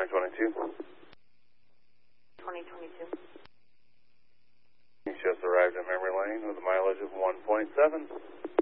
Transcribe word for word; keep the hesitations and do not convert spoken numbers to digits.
twenty-two. twenty twenty-two. You just arrived at Memory Lane with a mileage of one point seven.